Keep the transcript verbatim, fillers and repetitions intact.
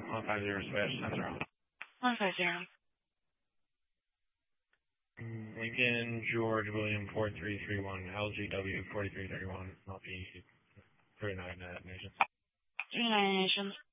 one five zero, Smash Central. one five zero. Lincoln, George, William, four three three one, L G W, forty-three thirty-one, L P, thirty-nine Nations. thirty-nine Nations.